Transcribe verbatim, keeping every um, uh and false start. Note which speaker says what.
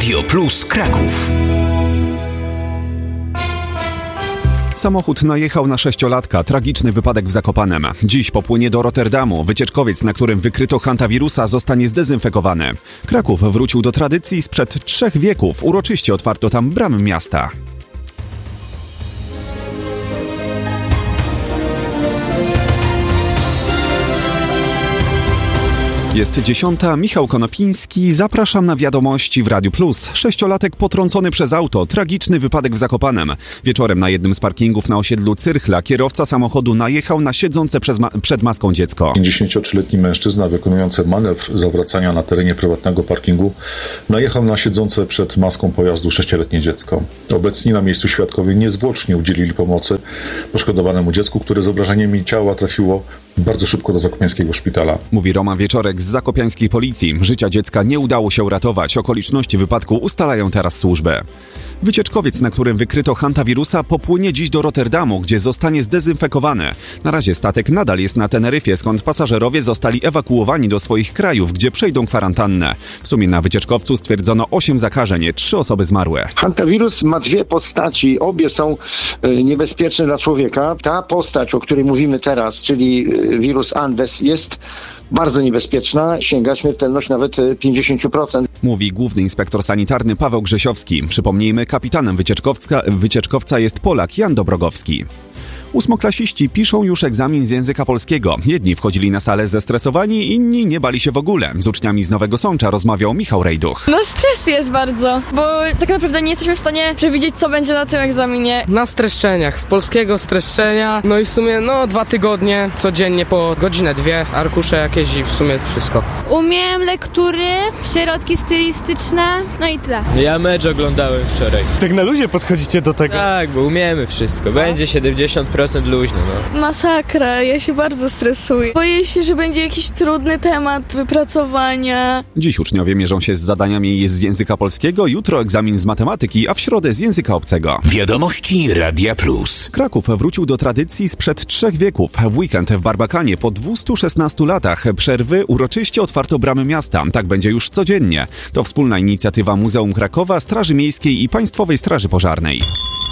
Speaker 1: Radio Plus Kraków.
Speaker 2: Samochód najechał na sześciolatka. Tragiczny wypadek w Zakopanem. Dziś popłynie do Rotterdamu. Wycieczkowiec, na którym wykryto hantawirusa, zostanie zdezynfekowany. Kraków wrócił do tradycji sprzed trzech wieków. Uroczyście otwarto tam bramy miasta. Jest dziesiąta, Michał Konopiński, zapraszam na wiadomości w Radiu Plus. Sześciolatek potrącony przez auto, tragiczny wypadek w Zakopanem. Wieczorem na jednym z parkingów na osiedlu Cyrchla kierowca samochodu najechał na siedzące przez ma- przed maską dziecko.
Speaker 3: pięćdziesięciotrzyletni mężczyzna wykonujący manewr zawracania na terenie prywatnego parkingu najechał na siedzące przed maską pojazdu sześcioletnie dziecko. Obecni na miejscu świadkowie niezwłocznie udzielili pomocy poszkodowanemu dziecku, które z obrażeniami ciała trafiło bardzo szybko do zakopiańskiego szpitala.
Speaker 2: Mówi Roma Wieczorek z zakopiańskiej policji. Życia dziecka nie udało się uratować. Okoliczności wypadku ustalają teraz służby. Wycieczkowiec, na którym wykryto hantawirusa, popłynie dziś do Rotterdamu, gdzie zostanie zdezynfekowany. Na razie statek nadal jest na Teneryfie, skąd pasażerowie zostali ewakuowani do swoich krajów, gdzie przejdą kwarantannę. W sumie na wycieczkowcu stwierdzono osiem zakażeń, trzy osoby zmarły.
Speaker 4: Hantawirus ma dwie postaci, obie są niebezpieczne dla człowieka. Ta postać, o której mówimy teraz, czyli wirus Andes, jest bardzo niebezpieczna, sięga śmiertelność nawet pięćdziesiąt procent.
Speaker 2: Mówi główny inspektor sanitarny Paweł Grzesiowski. Przypomnijmy, kapitanem wycieczkowca, wycieczkowca jest Polak Jan Dobrogowski. Ósmoklasiści piszą już egzamin z języka polskiego. Jedni wchodzili na salę zestresowani, inni nie bali się w ogóle. Z uczniami z Nowego Sącza rozmawiał Michał Rejduch.
Speaker 5: No stres jest bardzo, bo tak naprawdę nie jesteśmy w stanie przewidzieć, co będzie na tym egzaminie.
Speaker 6: Na streszczeniach, z polskiego streszczenia, no i w sumie no dwa tygodnie, codziennie po godzinę, dwie, arkusze jakieś i w sumie wszystko.
Speaker 7: Umiem lektury, środki stylistyczne, no i tyle.
Speaker 8: Ja mecz oglądałem wczoraj.
Speaker 9: Tak na luzie podchodzicie do tego?
Speaker 8: Tak, bo umiemy wszystko. Będzie siedemdziesiąt procent luźno, no.
Speaker 5: Masakra, ja się bardzo stresuję. Boję się, że będzie jakiś trudny temat wypracowania.
Speaker 2: Dziś uczniowie mierzą się z zadaniami z języka polskiego, jutro egzamin z matematyki, a w środę z języka obcego.
Speaker 1: Wiadomości Radia Plus.
Speaker 2: Kraków wrócił do tradycji sprzed trzech wieków. W weekend w Barbakanie po dwustu szesnastu latach przerwy uroczyście otwarto bramy miasta. Tak będzie już codziennie. To wspólna inicjatywa Muzeum Krakowa, Straży Miejskiej i Państwowej Straży Pożarnej.